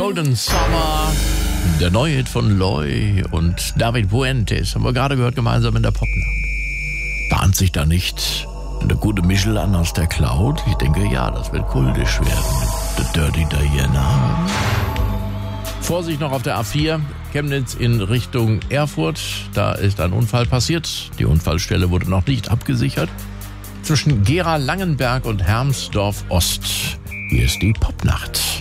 Golden Summer, der neue Hit von Loy und David Fuentes, haben wir gerade gehört, gemeinsam in der Popnacht. Bahnt sich da nicht eine gute Mischel an aus der Cloud? Ich denke, ja, das wird kultisch werden mit The Dirty Diana. Vorsicht noch auf der A4, Chemnitz in Richtung Erfurt. Da ist ein Unfall passiert. Die Unfallstelle wurde noch nicht abgesichert. Zwischen Gera-Langenberg und Hermsdorf Ost. Hier ist die Popnacht.